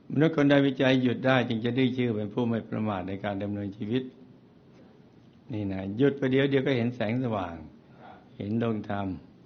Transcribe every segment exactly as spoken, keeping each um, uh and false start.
มนุษย์คนใดวิจัยหยุดได้จึงจะได้ชื่อเป็นผู้ไม่ประมาทในการดำเนินชีวิตนี่นะหยุดไปเดียวเดียวก็เห็นแสงสว่างเห็นดวงธรรม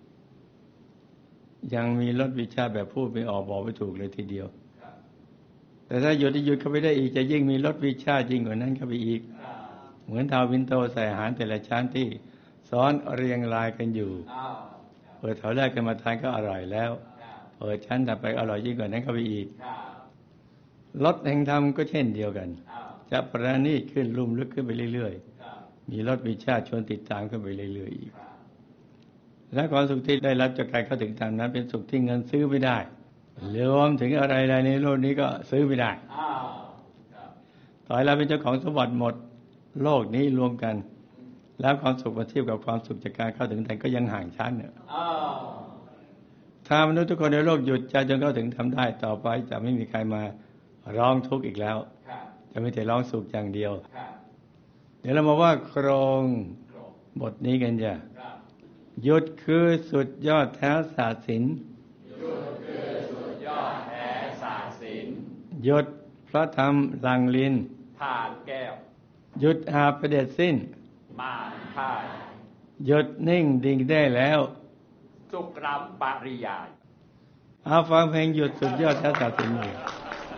ยังมีลดวิชาแบบพูดไม่ออกบอกไม่ถูกเลยทีเดียวแต่ถ้าหยุดหยุดเข้าไปได้อีกจะยิ่งมีลดวิชาจริงกว่านั้นเข้าไปอีกเหมือนทาววินโตใส่อาหารแต่ละชั้นที่ซ้อนเรียงรายกันอยู่เปิดแถวแรกกันมาทานก็อร่อยแล้วเปิดชั้นต่อไปอร่อยยิ่งกว่านั้นเข้าไปอีกลดแห่งธรรมก็เช่นเดียวกันจะประณีตขึ้นลุ่มลึกขึ้นไปเรื่อยๆมีลดวิชาชวนติดตามขึ้นไปเรื่อยๆอีกและความสุขที่ได้รับจากการเข้าถึงธรรมนั้นเป็นสุขที่เงินซื้อไม่ได้รวมถึงอะไรใดในโลกนี้ก็ซื้อไม่ได้ต่อให้เราเป็นเจ้าของสมบัติหมดโลกนี้รวมกันแล้วความสุขมาเทียบกับความสุขจากการเข้าถึงธรรมก็ยังห่างชั้นเนี่ยถ้ามนุษย์ทุกคนในโลกหยุดใจจนเข้าถึงธรรมได้ต่อไปจะไม่มีใครมาร้องทุกข์อีกแล้วจะไม่แต่ร้องสุขอย่างเดียวเดี๋ยวเรามาว่าโครงบทนี้กันจ้ะหยุดคือสุดยอดแท้ศาสตร์ศิลป์หยุดคือสุดยอดแท้ศาสตร์ศิลป์หยุดพระธรรมหลั่งลิ้นทานแก้วหยุดอาประเด็จสิ้นม่านพ่ายหยุดนิ่งดิ่งได้แล้วสุขรำปริยายเอาฟังเพลงหยุดสุดยอดแท้ศาสตร์ศิลป์